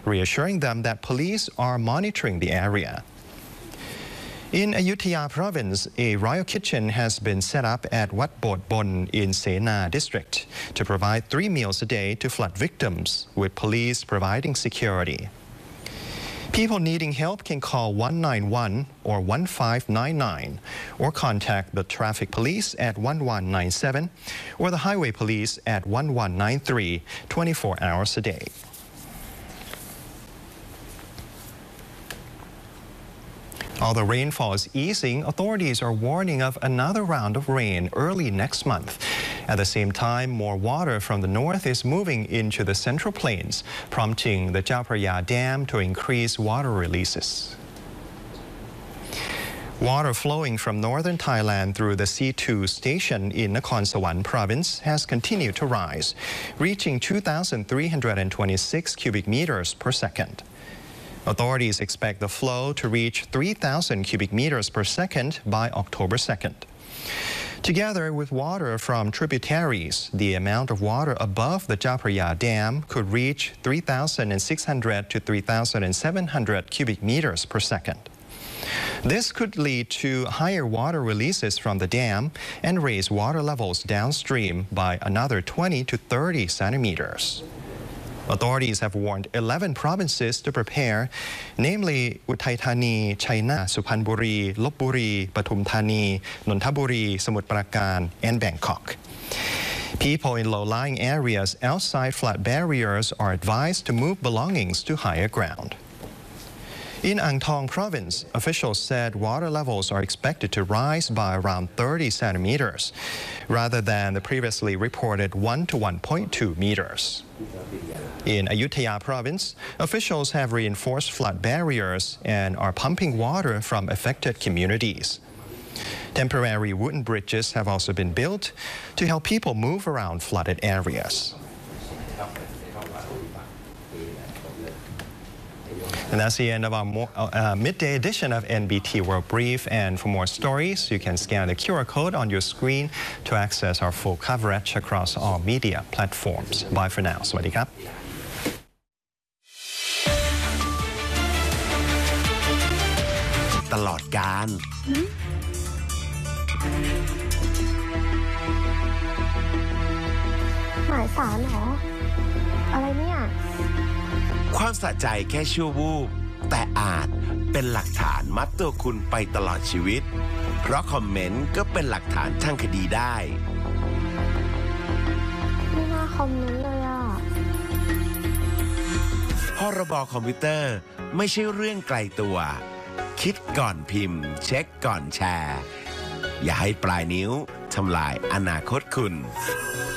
reassuring them that police are monitoring the area. In Ayutthaya province, a royal kitchen has been set up at Wat Bot Bon in Sena district to provide 3 meals a day to flood victims, with police providing security. People needing help can call 191 or 1599 or contact the traffic police at 1197 or the highway police at 1193 24 hours a day. Although rainfall is easing, authorities are warning of another round of rain early next month. At the same time, more water from the north is moving into the central plains, prompting the Chao Phraya Dam to increase water releases. Water flowing from northern Thailand through the C2 station in Nakhon Sawan province has continued to rise, reaching 2,326 cubic meters per second. Authorities expect the flow to reach 3,000 cubic meters per second by October 2nd. Together with water from tributaries, the amount of water above the Chao Phraya Dam could reach 3,600 to 3,700 cubic meters per second. This could lead to higher water releases from the dam and raise water levels downstream by another 20 to 30 centimeters. Authorities have warned 11 provinces to prepare, namely Uthai Thani, China, Suphanburi, Lopburi, Pathum Thani, Nonthaburi, Samut Prakan, and Bangkok. People in low-lying areas outside flood barriers are advised to move belongings to higher ground. In Ang Thong province, officials said water levels are expected to rise by around 30 centimeters, rather than the previously reported 1 to 1.2 meters. In Ayutthaya province, officials have reinforced flood barriers and are pumping water from affected communities. Temporary wooden bridges have also been built to help people move around flooded areas. And that's the end of our midday edition of NBT World Brief. And for more stories, you can scan the QR code on your screen to access our full coverage across all media platforms. Bye for now. สวัสดีครับตลอดกาลหมายสารเหรออะไรเนี่ยความสะใจแค่ชั่ววูบแต่อาจเป็นหลักฐานมัดตัวคุณไปตลอดชีวิตเพราะคอมเมนต์ก็เป็นหลักฐานทางคดีได้ไม่น่าคอมเมนต์เลยอ่ะพรบคอมพิวเตอร์ไม่ใช่เรื่องไกลตัวคิดก่อนพิมพ์เช็คก่อนแชร์อย่าให้ปลายนิ้วทำลายอนาคตคุณ